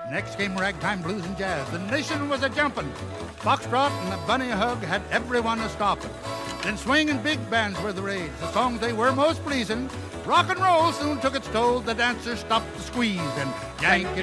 Next came ragtime, blues, and jazz. The nation was a-jumping. Foxtrot and the bunny hug had everyone a-stopping. Then swing and big bands were the rage. The songs they were most pleasing. Rock and roll soon took its toll. The dancers stopped to squeeze and yank it.